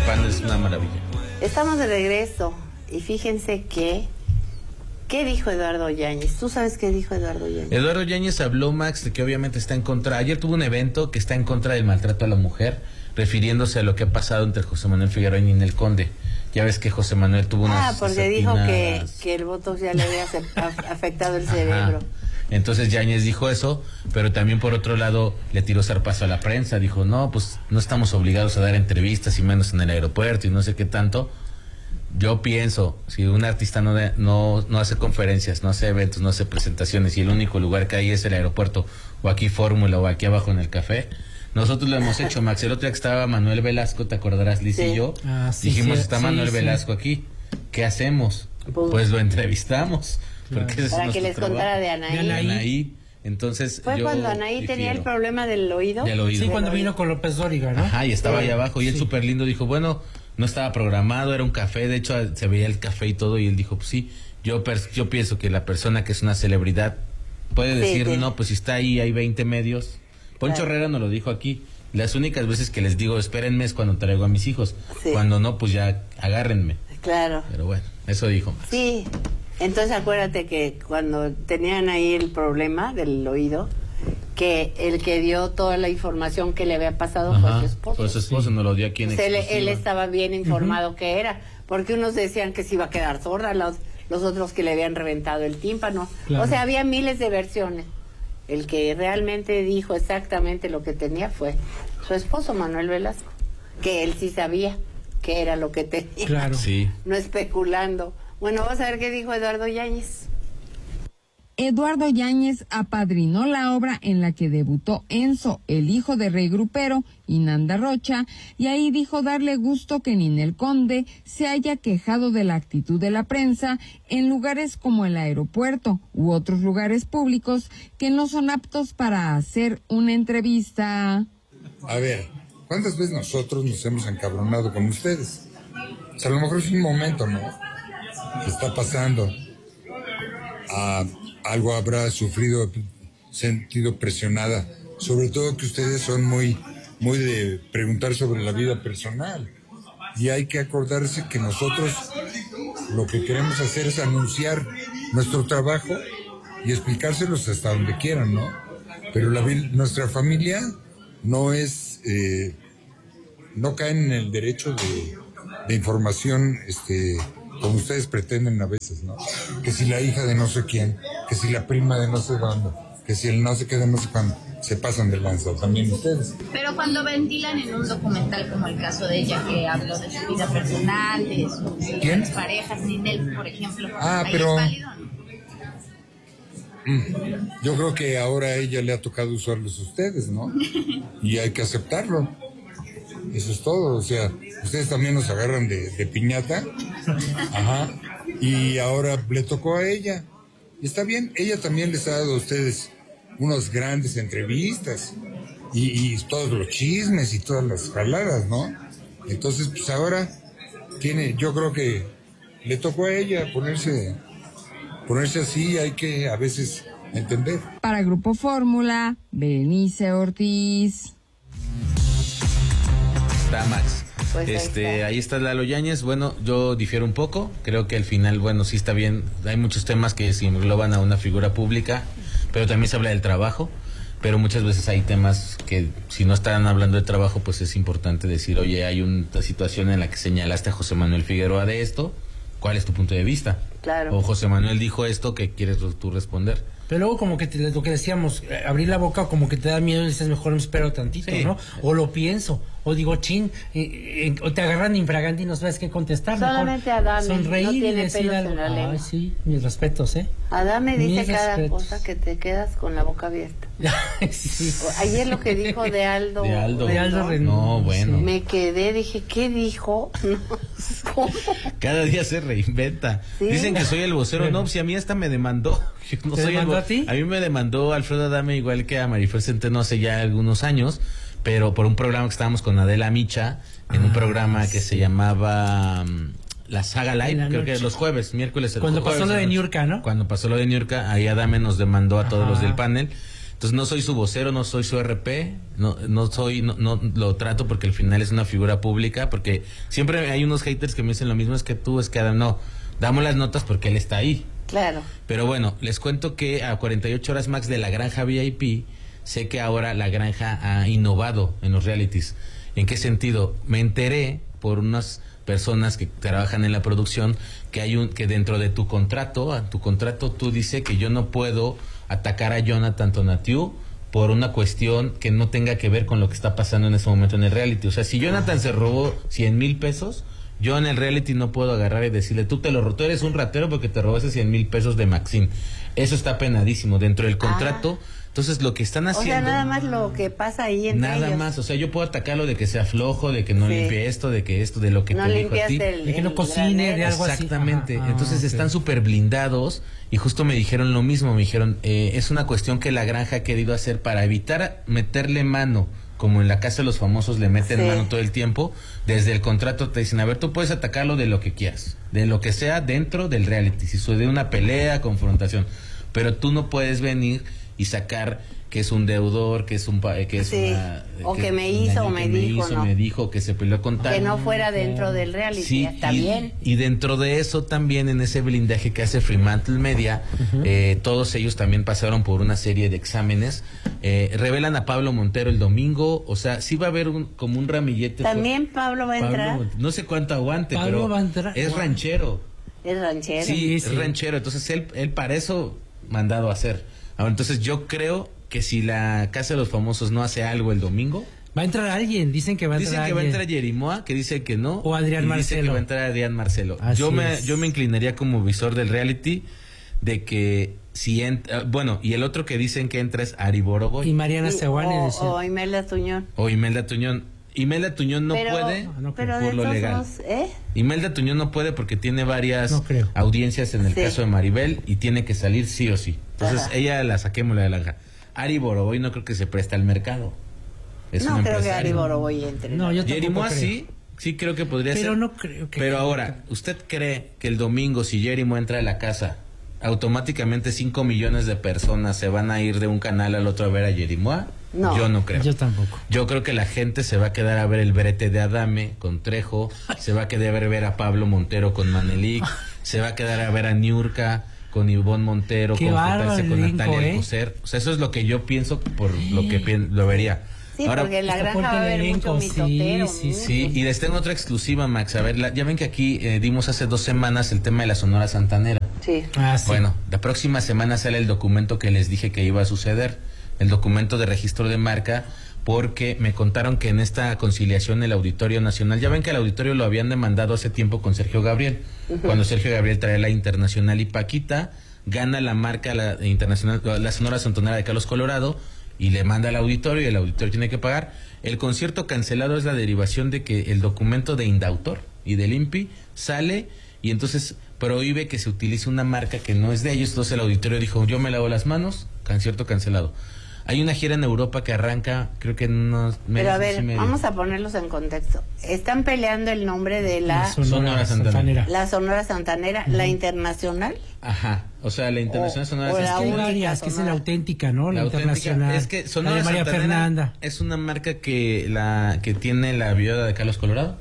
panel es una maravilla. Estamos de regreso y fíjense que... ¿Qué dijo Eduardo Yáñez? ¿Tú sabes qué dijo Eduardo Yáñez? Eduardo Yáñez habló, Max, de que obviamente está en contra. Ayer tuvo un evento que está en contra del maltrato a la mujer, refiriéndose a lo que ha pasado entre José Manuel Figueroa y Ninel Conde. Ya ves que José Manuel tuvo unas... porque dijo que el botox ya le había afectado el cerebro. Entonces Yáñez dijo eso, pero también por otro lado le tiró zarpazo a la prensa. Dijo, no, pues no estamos obligados a dar entrevistas y menos en el aeropuerto y no sé qué tanto. Yo pienso, si un artista no hace conferencias, no hace eventos, no hace presentaciones y el único lugar que hay es el aeropuerto o aquí Fórmula o aquí abajo en el café, nosotros lo hemos hecho, Max. El otro día que estaba Manuel Velasco, ¿te acordarás, Liz y yo? Dijimos, está Manuel Velasco aquí, ¿qué hacemos? Pues lo entrevistamos. Claro. Porque para que les contara de Anaí. Entonces fue cuando Anaí tenía el problema del oído. Sí, cuando vino con López Dóriga, ¿no? Ajá, y estaba ahí abajo y él súper lindo dijo, bueno, no estaba programado, era un café, de hecho se veía el café y todo, y él dijo, pues sí, yo pienso que la persona que es una celebridad puede decir, no, pues si está ahí, hay 20 medios. Poncho Herrera nos lo dijo aquí, las únicas veces que les digo, espérenme es cuando traigo a mis hijos, cuando no, pues ya agárrenme. Claro. Pero bueno, eso dijo Max. Sí, entonces acuérdate que cuando tenían ahí el problema del oído, que el que dio toda la información que le había pasado fue su esposo. Pues su esposo nos lo dio aquí en exclusiva. Él estaba bien informado que era, porque unos decían que se iba a quedar sorda, los otros que le habían reventado el tímpano. Claro. O sea, había miles de versiones. El que realmente dijo exactamente lo que tenía fue su esposo, Manuel Velasco, que él sí sabía qué era lo que tenía. Claro. Sí. No especulando. Bueno, vamos a ver qué dijo Eduardo Yáñez. Eduardo Yáñez apadrinó la obra en la que debutó Enzo, el hijo de Rey Grupero, y Nanda Rocha, y ahí dijo darle gusto que Ninel Conde se haya quejado de la actitud de la prensa en lugares como el aeropuerto u otros lugares públicos que no son aptos para hacer una entrevista. A ver, ¿cuántas veces nosotros nos hemos encabronado con ustedes? O sea, a lo mejor es un momento, ¿no? Que está pasando. Algo habrá sentido presionada, sobre todo que ustedes son muy de preguntar sobre la vida personal, y hay que acordarse que nosotros lo que queremos hacer es anunciar nuestro trabajo y explicárselos hasta donde quieran, ¿no? Pero nuestra familia no es, no cae en el derecho de información, como ustedes pretenden a veces, ¿no? Que si la hija de no sé quién, que si la prima de no sé cuándo, que si el no sé qué de no sé cuándo, se pasan de lanza también ustedes. Pero cuando ventilan en un documental como el caso de ella, que habló de su vida personal, de sus parejas, Ninel, por ejemplo, pero ¿es válido, no? Yo creo que ahora a ella le ha tocado usarlos a ustedes, ¿no? Y hay que aceptarlo. Eso es todo, o sea, ustedes también nos agarran de piñata, y ahora le tocó a ella. Y está bien, ella también les ha dado a ustedes unas grandes entrevistas y todos los chismes y todas las jaladas, ¿no? Entonces, pues ahora yo creo que le tocó a ella ponerse así, hay que a veces entender. Para Grupo Fórmula, Berenice Ortiz. Max. Pues ahí está Lalo Yáñez. Bueno, yo difiero un poco. Creo que al final, bueno, sí está bien. Hay muchos temas que se engloban a una figura pública, pero también se habla del trabajo. Pero muchas veces hay temas que, si no están hablando de trabajo, pues es importante decir, oye, hay una situación en la que señalaste a José Manuel Figueroa de esto. ¿Cuál es tu punto de vista? Claro. O José Manuel dijo esto, ¿qué quieres tú responder? Pero luego como que lo que decíamos, abrir la boca como que te da miedo y dices, mejor me espero tantito, ¿no? O lo pienso, o digo, o te agarran infragante y no sabes qué contestar. Solamente Adame sonreír no tiene y decir pelos algo. en la lengua. Ay, sí, mis respetos, Adame dice cada respetos. cosa que te quedas con la boca abierta. Sí. Ayer lo que dijo de Aldo. De Aldo No, bueno. Me quedé, dije, ¿qué dijo? ¿Cómo? Cada día se reinventa. ¿Sí? Dicen que soy el vocero. No, si a mí hasta me demandó. Yo no ¿Te soy demandó a ti? A mí me demandó Alfredo Adame, igual que a Marifer Centeno hace ya algunos años, pero por un programa que estábamos con Adela Micha, en un programa que se llamaba La Saga Live, creo que los jueves, miércoles. Cuando pasó lo de Niurka, ¿no? Cuando pasó lo de Niurka, ahí Adame nos demandó a todos los del panel. Entonces no soy su vocero, no soy su RP, no lo trato porque al final es una figura pública, porque siempre hay unos haters que me dicen lo mismo, es que tú, es que Adam, no, damos las notas porque él está ahí. Claro. Pero bueno, les cuento que a 48 horas max de la granja VIP, sé que ahora la granja ha innovado en los realities. ¿En qué sentido? Me enteré por unas personas que trabajan en la producción que dentro de tu contrato tú dice que yo no puedo atacar a Jonathan Tonatiuh por una cuestión que no tenga que ver con lo que está pasando en ese momento en el reality. O sea, si Jonathan se robó 100,000 pesos, yo en el reality no puedo agarrar y decirle, tú eres un ratero porque te robaste 100,000 pesos de Maxine. Eso está penadísimo dentro del contrato. Entonces lo que están haciendo... O sea, nada más lo que pasa ahí entre ellos. Nada más, o sea, yo puedo atacarlo de que sea flojo, de que no limpie esto, de lo que no te dijo a ti. De que no cocine, de algo así. Exactamente, entonces están súper blindados y justo me dijeron lo mismo, me dijeron, es una cuestión que la granja ha querido hacer para evitar meterle mano, como en la Casa de los Famosos le meten mano todo el tiempo. Desde el contrato te dicen, a ver, tú puedes atacarlo de lo que quieras, de lo que sea dentro del reality, si sucede una pelea, confrontación, pero tú no puedes venir y sacar que es un deudor, que es un que me hizo o me dijo, ¿no? Me dijo que se peleó con tal. Que no fuera dentro del reality, sí, está bien. Y dentro de eso también, en ese blindaje que hace Fremantle Media, todos ellos también pasaron por una serie de exámenes. Revelan a Pablo Montero el domingo, o sea, sí va a haber como un ramillete. También Pablo va a entrar. No sé cuánto aguante, Pablo pero es ranchero. Es ranchero. Sí, es ranchero, entonces él para eso mandado a hacer. Ahora, entonces yo creo que si la Casa de los Famosos no hace algo el domingo... Va a entrar alguien, dicen que va a entrar alguien. Dicen que va a entrar Jerimoa, que dice que no. O Adrián Marcelo. Dice que va a entrar Adrián Marcelo. Yo me inclinaría como visor del reality de que si entra... Bueno, y el otro que dicen que entra es Ari Boroboy. Y Mariana Seoane. O Imelda Tuñón. Imelda Tuñón no puede pero por lo legal. Imelda Tuñón no puede porque tiene varias audiencias en el caso de Maribel y tiene que salir sí o sí. Entonces ella la saquemos de la granja. Ari Boroboy no creo que se preste al mercado. No creo que Ari Boroboy entre. No, yo Jerimoa sí creo que podría ser. Pero no creo que... Pero ahora, ¿usted cree que el domingo si Jerimoa entra a la casa, automáticamente 5 millones de personas se van a ir de un canal al otro a ver a Jerimoa? No. Yo no creo. Yo tampoco. Yo creo que la gente se va a quedar a ver el brete de Adame con Trejo, se va a quedar a ver a Pablo Montero con Manelik, se va a quedar a ver a Niurka con Ivonne Montero, con Natalia Alcocer. O sea, eso es lo que yo pienso por lo que lo vería. Sí, ahora, porque en la granja va a haber mucho mitotero. Sí, y les tengo otra exclusiva, Max. A ver, ya ven que aquí dimos hace 2 semanas el tema de la Sonora Santanera. Sí. Bueno, la próxima semana sale el documento que les dije que iba a suceder, el documento de registro de marca, porque me contaron que en esta conciliación el Auditorio Nacional, ya ven que el Auditorio lo habían demandado hace tiempo con Sergio Gabriel, cuando Sergio Gabriel trae la Internacional y Paquita, gana la marca la Internacional, la Sonora Santanera de Carlos Colorado, y le manda al auditorio y el auditorio tiene que pagar. El concierto cancelado es la derivación de que el documento de Indautor y del INPI sale y entonces prohíbe que se utilice una marca que no es de ellos. Entonces el auditorio dijo, yo me lavo las manos, concierto cancelado. Hay una gira en Europa que arranca, creo que en unos meses. Pero a ver, vamos a ponerlos en contexto. Están peleando el nombre de la Sonora Santanera. La Sonora Santanera, la internacional. Ajá, o sea, la internacional Sonora Santanera. Es que hay varias, que es la auténtica, ¿no? La internacional. Es que Sonora de María Santanera Fernanda es una marca que tiene la viuda de Carlos Colorado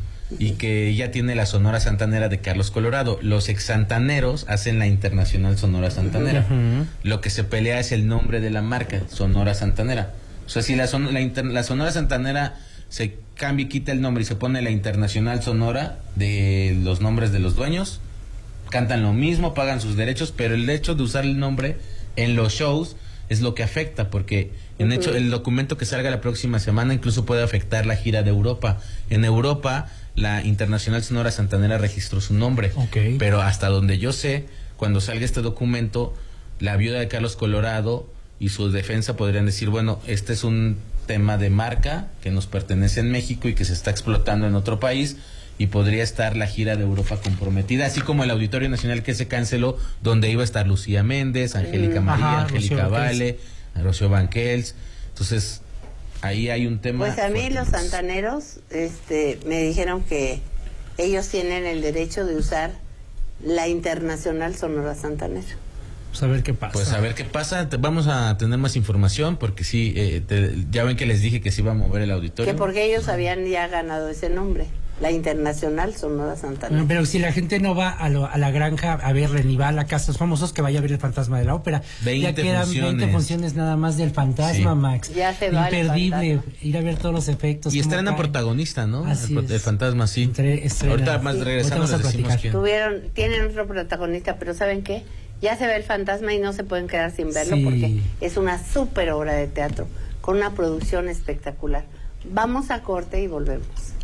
y que ya tiene la Sonora Santanera de Carlos Colorado. Los ex-santaneros hacen la Internacional Sonora Santanera. Lo que se pelea es el nombre de la marca, Sonora Santanera. O sea, si la Sonora Santanera se cambia y quita el nombre y se pone la Internacional Sonora de los nombres de los dueños, cantan lo mismo, pagan sus derechos, pero el hecho de usar el nombre en los shows es lo que afecta, porque el documento que salga la próxima semana incluso puede afectar la gira de Europa. En Europa la Internacional Sonora Santanera registró su nombre, pero hasta donde yo sé, cuando salga este documento, la viuda de Carlos Colorado y su defensa podrían decir, bueno, este es un tema de marca que nos pertenece en México y que se está explotando en otro país, y podría estar la gira de Europa comprometida, así como el Auditorio Nacional que se canceló, donde iba a estar Lucía Méndez, Angélica María, Angélica Vale, Rocío Banquels. Entonces ahí hay un tema. Pues a mí los santaneros me dijeron que ellos tienen el derecho de usar la Internacional Sonora Santanera. Pues a ver qué pasa. Pues a ver qué pasa. Vamos a tener más información porque sí, ya ven que les dije que se iba a mover el auditorio. Que porque ellos habían ya ganado ese nombre. La Internacional Sonora Santanera. Bueno, pero si la gente no va a la granja a verle, ni va a la casa de los famosos, que vaya a ver el Fantasma de la Ópera. 20 ya quedan funciones. 20 funciones nada más del Fantasma, Sí. Max. Ya se va Imperdible ir a ver todos los efectos. Y cómo estrena caen. protagonista, ¿no? Así El es. Fantasma, sí. Estrena. Ahorita más Sí. regresando Ahorita les vamos a decimos platicar. quién. Tienen otro protagonista, pero ¿saben qué? Ya se ve el fantasma y no se pueden quedar sin verlo Sí. porque es una súper obra de teatro con una producción espectacular. Vamos a corte y volvemos.